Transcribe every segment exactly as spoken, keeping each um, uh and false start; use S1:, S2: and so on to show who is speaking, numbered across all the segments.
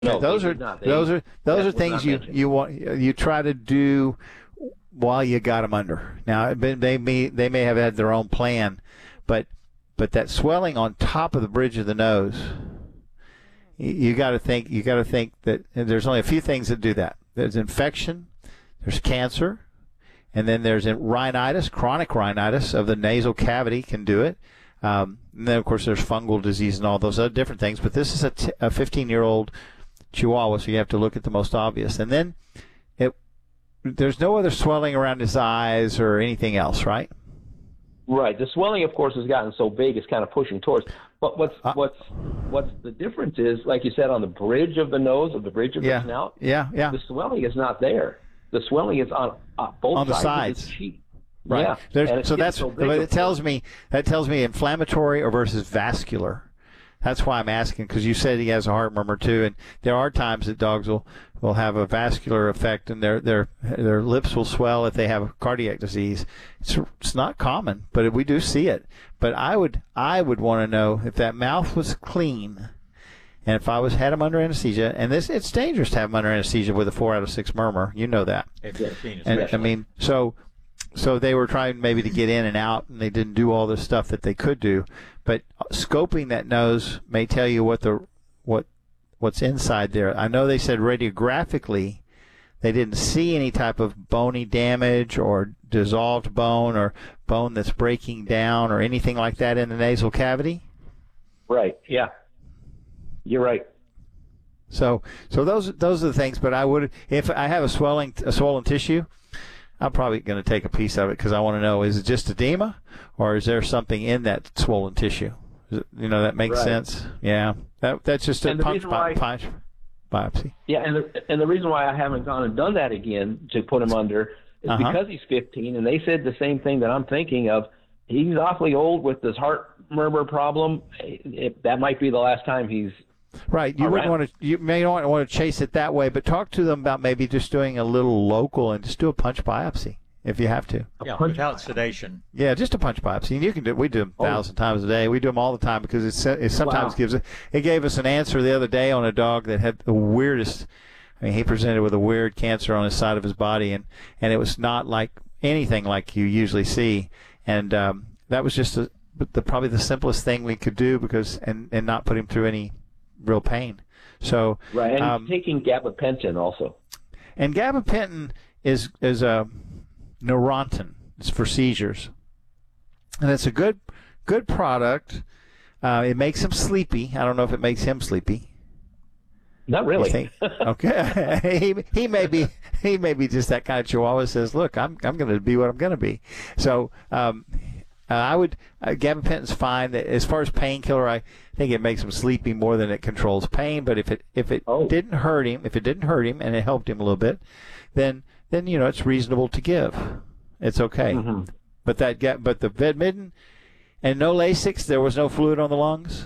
S1: No,
S2: those
S1: they
S2: are
S1: did not. They,
S2: those are those
S1: that
S2: are
S1: was
S2: things
S1: not
S2: you
S1: mentioned.
S2: you want you try to do while you got them under. Now they may they may have had their own plan, but but that swelling on top of the bridge of the nose, you, you got to think you got to think that there's only a few things that do that. There's infection, there's cancer, and then there's rhinitis, chronic rhinitis of the nasal cavity can do it. Um, and then of course there's fungal disease and all those other different things. But this is a, t- a fifteen-year-old Chihuahua, so you have to look at the most obvious. And then it, there's no other swelling around his eyes or anything else, right?
S1: Right. The swelling, of course, has gotten so big it's kind of pushing towards. But what's
S2: Uh,
S1: what's what's the difference is, like you said, on the bridge of the nose, of the bridge of
S2: Yeah,
S1: the snout,
S2: yeah, yeah.
S1: the swelling is not there. The swelling is on uh, both
S2: On the
S1: sides,
S2: sides.
S1: of his cheek.
S2: Right.
S1: Yeah.
S2: There's,
S1: And it's
S2: so
S1: getting
S2: that's
S1: so big,
S2: but
S1: of
S2: it tells
S1: course.
S2: me that tells me inflammatory or versus vascular. That's why I'm asking, because you said he has a heart murmur too, and there are times that dogs will, will have a vascular effect, and their their their lips will swell if they have cardiac disease. It's it's not common, but we do see it. But I would I would want to know if that mouth was clean, and if I was had him under anesthesia, and this it's dangerous to have him under anesthesia with a four out of six murmur. You know that.
S3: At fifteen
S2: And
S3: especially.
S2: I mean, so so they were trying maybe to get in and out, and they didn't do all the stuff that they could do. But scoping that nose may tell you what the what what's inside there. I know they said radiographically they didn't see any type of bony damage or dissolved bone or bone that's breaking down or anything like that in the nasal cavity.
S1: Right. Yeah. You're right.
S2: So so those those are the things. But I would, if I have a swelling a swollen tissue, I'm probably going to take a piece of it because I want to know, is it just edema or is there something in that swollen tissue? Is it, you know, that makes
S1: Right.
S2: sense. Yeah, that that's just a
S1: And the
S2: punch,
S1: reason
S2: bi-
S1: why-
S2: punch biopsy.
S1: Yeah, and the and the reason why I haven't gone and done that again to put him under is
S2: Uh-huh.
S1: because he's fifteen, and they said the same thing that I'm thinking of. He's awfully old with this heart murmur problem. It, that might be the last time he's.
S2: Right. You
S1: All
S2: wouldn't
S1: right.
S2: want to. You may not want to chase it that way, but talk to them about maybe just doing a little local and just do a punch biopsy if you have to.
S3: Yeah,
S1: punch
S3: without
S1: biopsy.
S3: sedation.
S2: Yeah, just a punch biopsy. And you can do. We do them a
S1: Oh.
S2: thousand times a day. We do them all the time because it's, it sometimes
S1: Wow.
S2: gives. It, it gave us an answer the other day on a dog that had the weirdest. I mean, he presented with a weird cancer on his side of his body, and and it was not like anything like you usually see. And um, that was just a, the probably the simplest thing we could do because and and not put him through any real pain. So
S1: Right, and
S2: um,
S1: he's taking gabapentin also.
S2: and gabapentin is is a Neurontin. It's for seizures, and it's a good good product. Uh, it makes him sleepy. I don't know if it makes him sleepy.
S1: Not
S2: You
S1: really.
S2: think? Okay, he he may be he may be just that kind of Chihuahua. Says, look, I'm I'm going to be what I'm going to be. So um, uh, I would uh, gabapentin's fine. As far as painkiller, I think it makes him sleepy more than it controls pain. But if it if it
S1: Oh.
S2: didn't hurt him, if it didn't hurt him and it helped him a little bit, then then you know it's reasonable to give. It's okay.
S1: Mhm.
S2: But that ga- but the Vedmidin and no Lasix. There was no fluid on the lungs.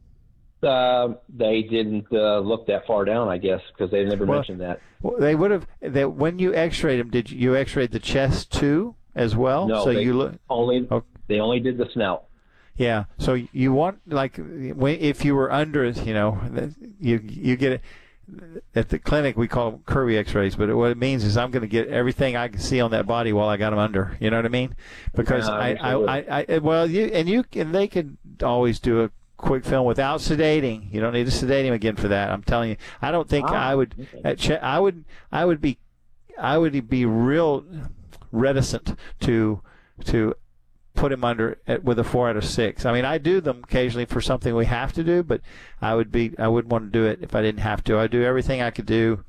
S1: Uh, they didn't uh, look that far down, I guess, because they never
S2: Well,
S1: mentioned that.
S2: Well, they would have. They, when you X-rayed him, did you, you X-rayed the chest too as well?
S1: No,
S2: So
S1: they
S2: you look.
S1: only
S2: Oh.
S1: they only did the snout.
S2: Yeah. So you want like when- if you were under, you know, you you get it. At the clinic, we call them curvy X-rays, but what it means is I'm going to get everything I can see on that body while I got them under. You know what I mean? Because
S1: Yeah, I
S2: I,
S1: wish
S2: I,
S1: I would.
S2: I, I, well, you and you and they could always do a quick film without sedating. You don't need to sedate him again for that. I'm telling you. I don't think
S1: Ah,
S2: I would.
S1: okay.
S2: At che- I would. I would be. I would be real reticent to to put him under at, with a four out of six. I mean, I do them occasionally for something we have to do, but I would be I wouldn't want to do it if I didn't have to. I do everything I could do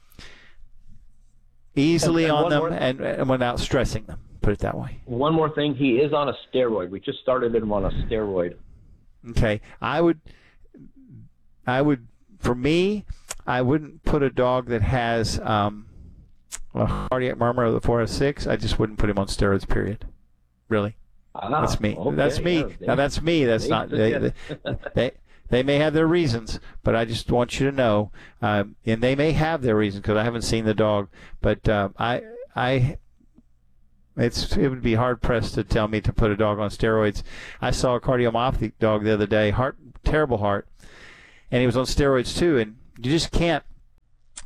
S2: easily
S1: And- and
S2: on
S1: one
S2: them
S1: more-
S2: and, and without stressing them. Put it that way.
S1: One more thing, he is on a steroid. We just started him on a steroid.
S2: Okay, I would I would for me I wouldn't put a dog that has um, a cardiac murmur of the four out of six. I just wouldn't put him on steroids. Period. Really.
S1: Ah,
S2: That's me.
S1: okay,
S2: That's me.
S1: yeah,
S2: Now that's me. That's
S1: they-
S2: not they, they, they. They may have their reasons, but I just want you to know, um, and they may have their reasons because I haven't seen the dog. But uh, I, I, it's it would be hard pressed to tell me to put a dog on steroids. I saw a cardiomyopathy dog the other day, heart terrible heart, and he was on steroids too. And you just can't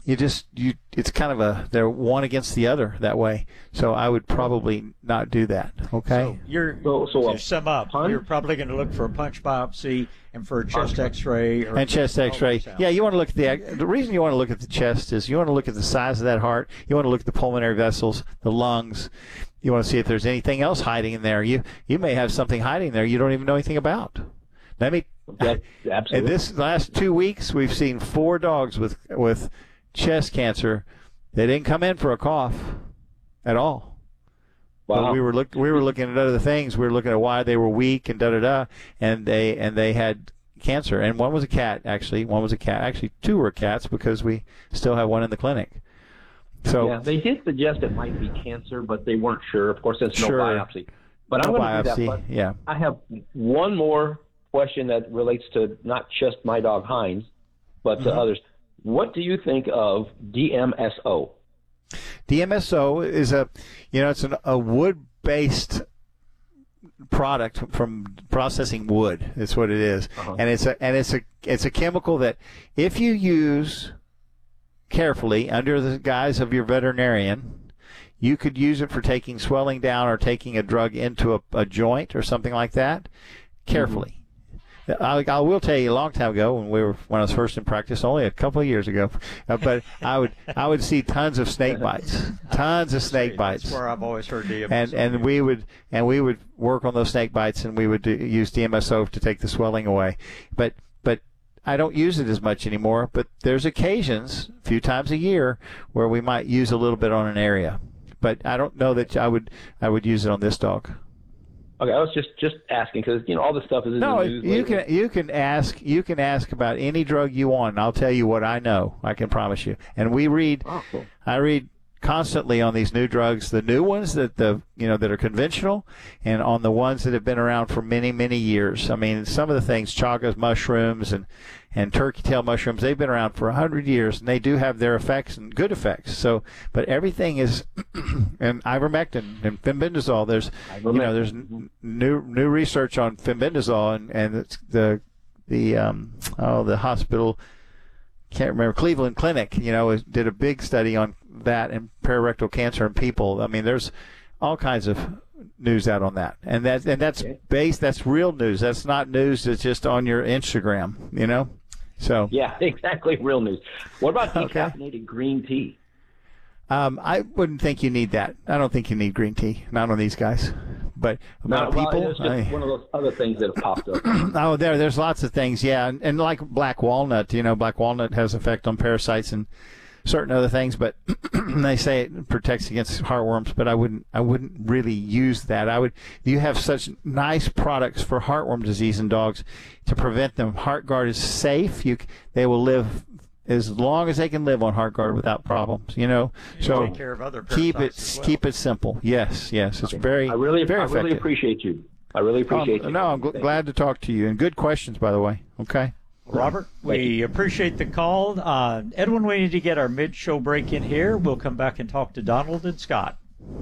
S2: you just you it's kind of a they're one against the other that way. So I would probably not do that. Okay.
S3: So you're
S1: So- so, uh,
S3: to sum up,
S1: punch?
S3: you're probably going to look for a punch biopsy and for a chest X-ray or
S2: And chest X-ray. Yeah, you want to look at the the reason you want to look at the chest is you want to look at the size of that heart. You want to look at the pulmonary vessels, the lungs. You want to see if there's anything else hiding in there. You you may have something hiding there you don't even know anything about. Let me.
S1: Yeah,
S2: In
S1: absolutely.
S2: this last two weeks, we've seen four dogs with with chest cancer. They didn't come in for a cough at all.
S1: Wow.
S2: But we were look we were looking at other things. We were looking at why they were weak and da da da, and they and they had cancer. And one was a cat actually. One was a cat. Actually, two were cats because we still have one in the clinic. So
S1: yeah, they did suggest it might be cancer, but they weren't sure. Of course, there's no
S2: Sure.
S1: biopsy. But
S2: no
S1: I'm going to
S2: biopsy.
S1: do that. But
S2: Yeah.
S1: I have one more question that relates to not just my dog Heinz, but to
S2: Mm-hmm.
S1: others. What do you think of D M S O?
S2: D M S O is a, you know, it's an, a wood-based product from processing wood. That's what it is,
S1: Uh-huh.
S2: and it's a and it's a it's a chemical that if you use carefully under the guise of your veterinarian, you could use it for taking swelling down or taking a drug into a, a joint or something like that. Carefully. I, I will tell you, a long time ago when we were when I was first in practice, only a couple of years ago, uh, but I would I would see tons of snake bites, tons of snake bites,
S3: That's where I've always heard D M S O.
S2: and and we would and we would work on those snake bites, and we would do, use D M S O to take the swelling away. But but I don't use it as much anymore. But there's occasions, a few times a year, where we might use a little bit on an area. But I don't know that I would I would use it on this dog.
S1: Okay, I was just, just asking because you know all this stuff is in
S2: No,
S1: the news.
S2: you
S1: lately.
S2: can you can ask you can ask about any drug you want, and I'll tell you what I know. I can promise you. And we read,
S1: Oh, cool.
S2: I read constantly on these new drugs, the new ones that the you know that are conventional, and on the ones that have been around for many many years. I mean, some of the things, chaga mushrooms and and turkey tail mushrooms, they've been around for a hundred years, and they do have their effects and good effects. So, but everything is, and ivermectin and fenbendazole. There's you know there's n- new new research on fenbendazole, and and it's the the um oh the hospital. Can't remember, Cleveland Clinic, you know, is- did a big study on that and pararectal cancer in people. I mean, there's all kinds of news out on that, and that and that's
S1: Okay.
S2: based. That's real news. That's not news that's just on your Instagram, you know. So
S1: Yeah, exactly. Real news. What about
S2: Okay.
S1: decaffeinated green tea?
S2: um, I wouldn't think you need that. I don't think you need green tea. Not on these guys, but
S1: No,
S2: about
S1: well,
S2: people.
S1: it's just
S2: I-
S1: one of those other things that have popped up.
S2: Oh, there, there's lots of things, yeah, and, and like black walnut, you know, black walnut has effect on parasites and certain other things, but they say it protects against heartworms. But I wouldn't, I wouldn't really use that. I would. You have such nice products for heartworm disease in dogs to prevent them. HeartGuard is safe. You, c- they will live as long as they can live on HeartGuard without problems. You know, so
S3: take care of other
S2: keep it,
S3: parasites as well.
S2: keep it simple. Yes, yes, it's very,
S1: I really,
S2: very
S1: I really
S2: effective.
S1: appreciate you. I really appreciate
S2: Um,
S1: you.
S2: no, I'm gl-
S1: Thank
S2: glad to talk to you, and good questions, by the way. Okay.
S3: Robert, we appreciate the call. Uh, Edwin, we need to get our mid-show break in here. We'll come back and talk to Donald and Scott.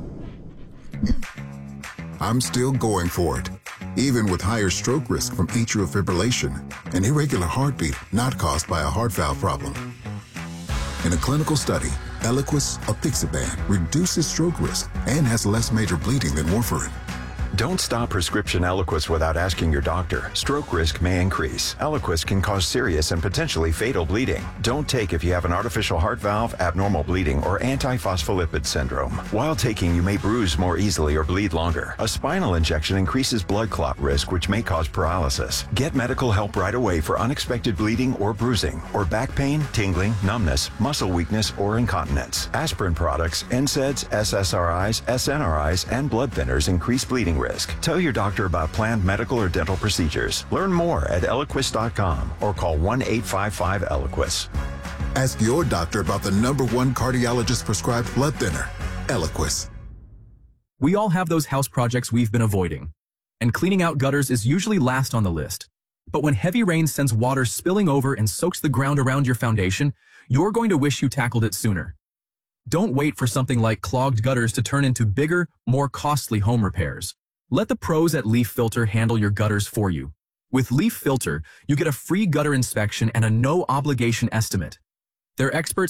S4: I'm still going for it, even with higher stroke risk from atrial fibrillation, an irregular heartbeat not caused by a heart valve problem. In a clinical study, Eliquis apixaban reduces stroke risk and has less major bleeding than warfarin.
S5: Don't stop prescription Eliquis without asking your doctor. Stroke risk may increase. Eliquis can cause serious and potentially fatal bleeding. Don't take if you have an artificial heart valve, abnormal bleeding, or antiphospholipid syndrome. While taking, you may bruise more easily or bleed longer. A spinal injection increases blood clot risk, which may cause paralysis. Get medical help right away for unexpected bleeding or bruising, or back pain, tingling, numbness, muscle weakness, or incontinence. Aspirin products, N SAIDs, S S R Is, S N R Is, and blood thinners increase bleeding risk. Tell your doctor about planned medical or dental procedures. Learn more at Eliquis dot com or call one eight five five Eliquis.
S4: Ask your doctor about the number one cardiologist prescribed blood thinner, Eliquis.
S6: We all have those house projects we've been avoiding, and cleaning out gutters is usually last on the list. But when heavy rain sends water spilling over and soaks the ground around your foundation, you're going to wish you tackled it sooner. Don't wait for something like clogged gutters to turn into bigger, more costly home repairs. Let the pros at Leaf Filter handle your gutters for you. With Leaf Filter, you get a free gutter inspection and a no-obligation estimate. Their experts